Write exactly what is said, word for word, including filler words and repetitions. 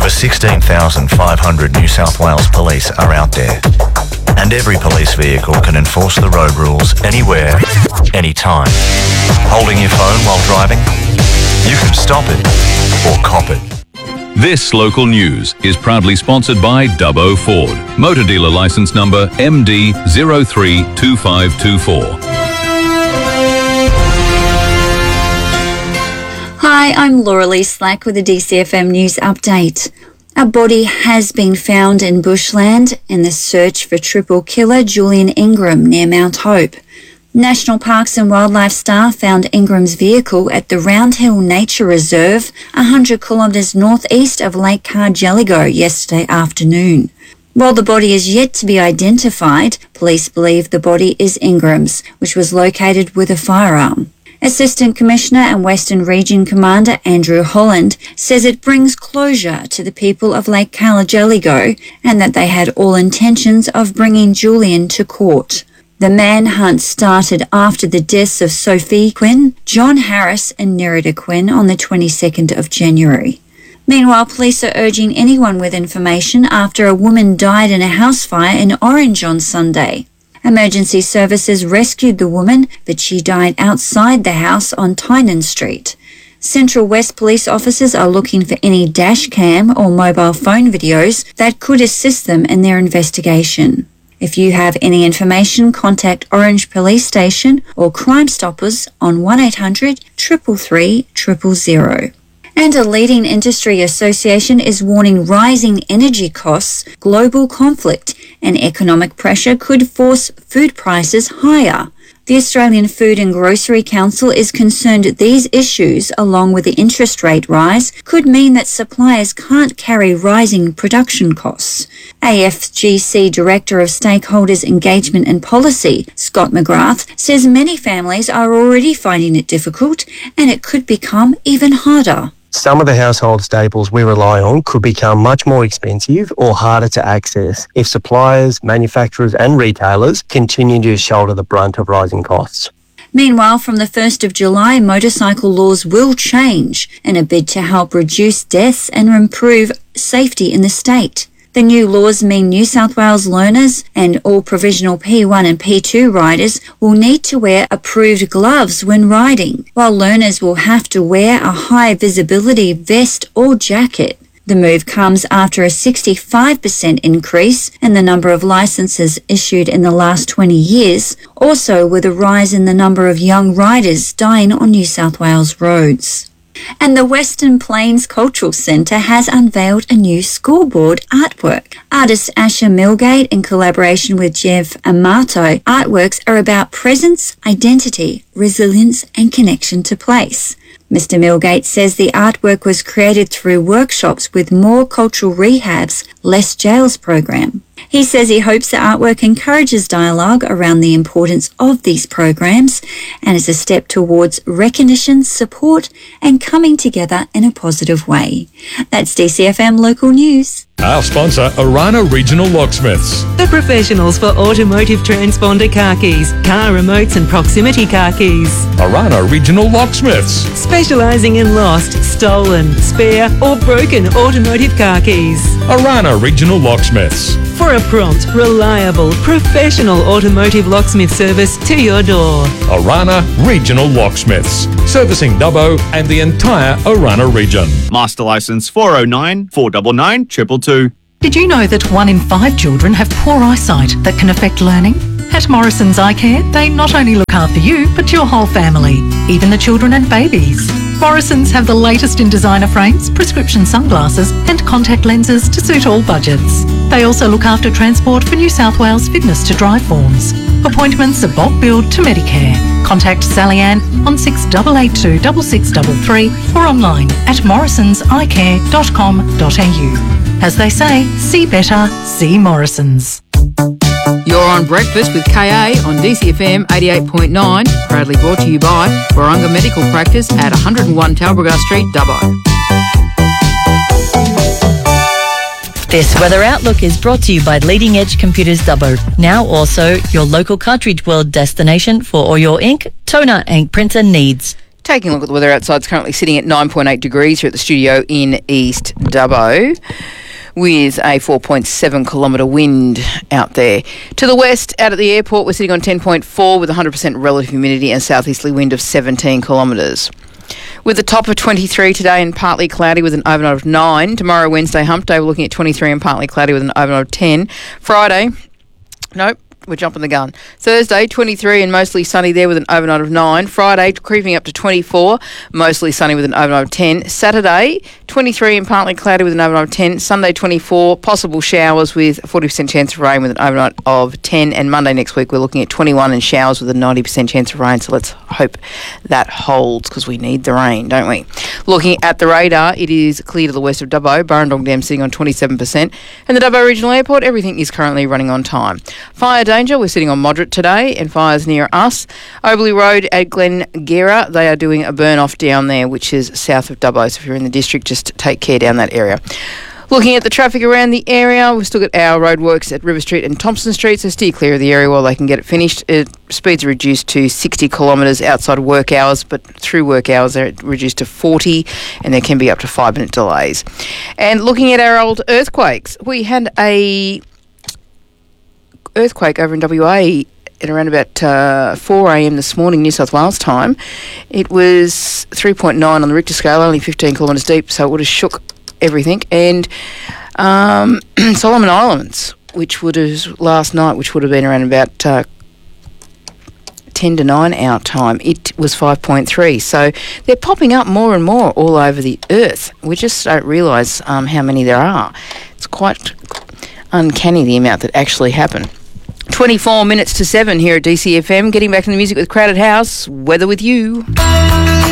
Over sixteen thousand five hundred New South Wales police are out there. And every police vehicle can enforce the road rules anywhere, anytime. Holding your phone while driving? You can stop it or cop it. This local news is proudly sponsored by Dubbo Ford. Motor dealer licence number M D zero three two five two four. Hi, I'm Laura Lee Slack with a D C F M News Update. A body has been found in bushland in the search for triple killer Julian Ingram near Mount Hope. National Parks and Wildlife staff found Ingram's vehicle at the Round Hill Nature Reserve, one hundred kilometres northeast of Lake Cargelligo yesterday afternoon. While the body is yet to be identified, police believe the body is Ingram's, which was located with a firearm. Assistant Commissioner and Western Region Commander Andrew Holland says it brings closure to the people of Lake Cargelligo and that they had all intentions of bringing Julian to court. The manhunt started after the deaths of Sophie Quinn, John Harris and Nerida Quinn on the twenty-second of January. Meanwhile, police are urging anyone with information after a woman died in a house fire in Orange on Sunday. Emergency services rescued the woman, but she died outside the house on Tynan Street. Central West police officers are looking for any dash cam or mobile phone videos that could assist them in their investigation. If you have any information, contact Orange Police Station or Crime Stoppers on one eight hundred, three three three, zero zero zero. And a leading industry association is warning rising energy costs, global conflict and economic pressure could force food prices higher. The Australian Food and Grocery Council is concerned these issues, along with the interest rate rise, could mean that suppliers can't carry rising production costs. A F G C Director of Stakeholders Engagement and Policy, Scott McGrath, says many families are already finding it difficult and it could become even harder. Some of the household staples we rely on could become much more expensive or harder to access if suppliers, manufacturers and retailers continue to shoulder the brunt of rising costs. Meanwhile, from the first of July, motorcycle laws will change in a bid to help reduce deaths and improve safety in the state. The new laws mean New South Wales learners and all provisional P one and P two riders will need to wear approved gloves when riding, while learners will have to wear a high visibility vest or jacket. The move comes after a sixty-five percent increase in the number of licences issued in the last twenty years, also with a rise in the number of young riders dying on New South Wales roads. And the Western Plains Cultural Centre has unveiled a new scoreboard artwork. Artist Asher Milgate, in collaboration with Jeff Amato, artworks are about presence, identity, resilience and connection to place. Mister Milgate says the artwork was created through workshops with More Cultural Rehab's Less Jails program. He says he hopes the artwork encourages dialogue around the importance of these programs and is a step towards recognition, support and coming together in a positive way. That's D C F M Local News. Our sponsor, Arana Regional Locksmiths. The professionals for automotive transponder car keys, car remotes and proximity car keys. Arana Regional Locksmiths. Specialising in lost, stolen, spare or broken automotive car keys. Arana Regional Locksmiths. For a prompt, reliable, professional automotive locksmith service to your door. Arana Regional Locksmiths. Servicing Dubbo and the entire Arana region. Master Licence four oh nine, four nine nine, two two two. Did you know that one in five children have poor eyesight that can affect learning? At Morrison's Eye Care, they not only look after you, but your whole family, even the children and babies. Morrison's have the latest in designer frames, prescription sunglasses and contact lenses to suit all budgets. They also look after transport for New South Wales fitness to drive forms. Appointments are bulk billed to Medicare. Contact Sally Ann on six eight eight two, six six three three or online at morrisons eye care dot com dot a u. As they say, see better, see Morrison's. You're on Breakfast with K A on D C F M eighty-eight point nine, proudly brought to you by Warunga Medical Practice at one hundred and one Talbragar Street, Dubbo. This weather outlook is brought to you by Leading Edge Computers Dubbo. Now also your local Cartridge World destination for all your ink, toner and printer needs. Taking a look at the weather outside, it's currently sitting at nine point eight degrees here at the studio in East Dubbo, with a four point seven kilometre wind out there. To the west, out at the airport, we're sitting on ten point four with one hundred percent relative humidity and a southeasterly wind of seventeen kilometres. With a top of twenty-three today and partly cloudy with an overnight of nine. Tomorrow, Wednesday, hump day, we're looking at twenty-three and partly cloudy with an overnight of ten. Friday, nope. We're jumping the gun. Thursday, twenty-three and mostly sunny there with an overnight of nine. Friday, creeping up to twenty-four, mostly sunny with an overnight of ten. Saturday, twenty-three and partly cloudy with an overnight of ten. Sunday, twenty-four, possible showers with a forty percent chance of rain with an overnight of ten. And Monday next week, we're looking at twenty-one and showers with a ninety percent chance of rain. So let's hope that holds, because we need the rain, don't we? Looking at the radar, it is clear to the west of Dubbo. Burrendong Dam sitting on twenty-seven percent. And the Dubbo Regional Airport, everything is currently running on time. Fire danger, we're sitting on moderate today, and fires near us. Oberley Road at Glengarra, they are doing a burn off down there, which is south of Dubbo. So if you're in the district, just take care down that area. Looking at the traffic around the area, we've still got our roadworks at River Street and Thompson Street, so steer clear of the area while they can get it finished. It, speeds are reduced to sixty kilometres outside of work hours, but through work hours they're reduced to forty, and there can be up to five minute delays. And looking at our old earthquakes, we had a earthquake over in W A at around about uh, four a.m. this morning, New South Wales time. It was three point nine on the Richter scale, only fifteen kilometres deep, so it would have shook everything. And um, Solomon Islands, which would have last night, which would have been around about uh, ten to nine our time, it was five point three. So they're popping up more and more all over the earth. We just don't realise um, how many there are. It's quite uncanny the amount that actually happen. twenty-four minutes to seven here at D C F M. Getting back to the music with Crowded House. Weather with you.